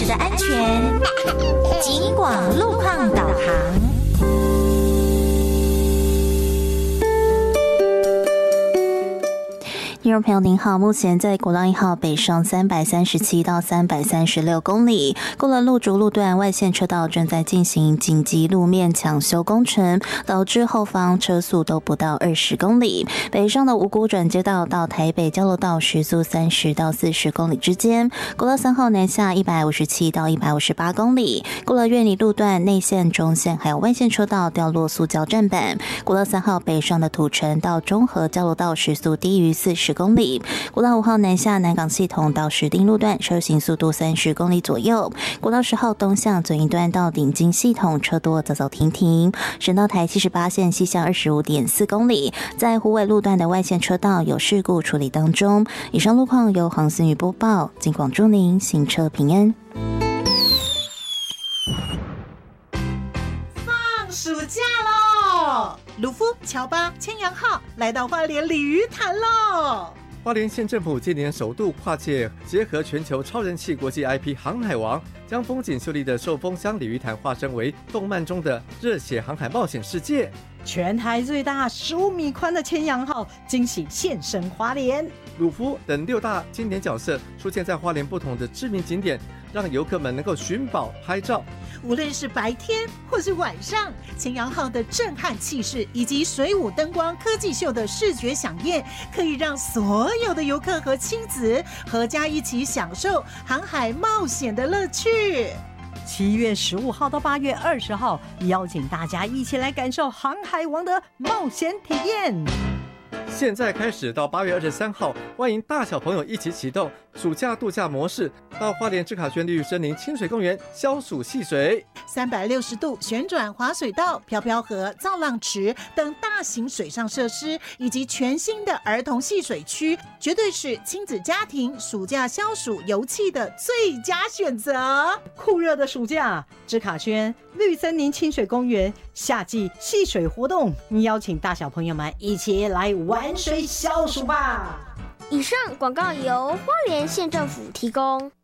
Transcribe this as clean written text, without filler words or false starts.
时的安全，警广路况导航。听众朋友您好，目前在国道1号北上337到336公里，过了路竹路段外线车道正在进行紧急路面抢修工程，导致后方车速都不到20公里。北上的五股转接道到台北交流道时速30到40公里之间，国道3号南下157到158公里，过了苑里路段内线、中线还有外线车道掉落塑胶站板。国道3号北上的土城到中和交流道时速低于40公里，国道5号南下南港系统到石碇路段车行速度30公里左右，国道10号东向左营段到顶金系统车多走走停停，省道台78线西向25.4公里，在虎尾路段的外线车道有事故处理当中。以上路况由黄思雨播报，警广祝您行车平安。 放暑假喽！鲁夫、乔巴、千阳号来到花莲鲤鱼潭喽！ 花莲县政府今年首度跨界结合全球超人气国际 IP 航海王，将风景秀丽的寿丰乡鲤鱼潭化身为动漫中的热血航海冒险世界。 全台最大15米宽的千阳号惊喜现身花莲， 鲁夫等6大经典角色出现在花莲不同的知名景点，让游客们能够寻宝拍照。 无论是白天或是晚上，千阳号的震撼气势以及水舞灯光科技秀的视觉飨宴，可以让所有的游客和亲子合家一起享受航海冒险的乐趣。7月15号到8月20号，邀请大家一起来感受航海王的冒险体验。 现在开始到8月23号，欢迎大小朋友一起启动暑假度假模式，到花莲志卡轩绿森林清水公园消暑戏水 ，360度旋转滑水道、漂漂河、造浪池等大型水上设施，以及全新的儿童戏水区，绝对是亲子家庭暑假消暑游憩的最佳选择。酷热的暑假，志卡轩绿森林清水公园夏季戏水活动，邀请大小朋友们一起来玩水消暑吧。 以上广告由花莲县政府提供。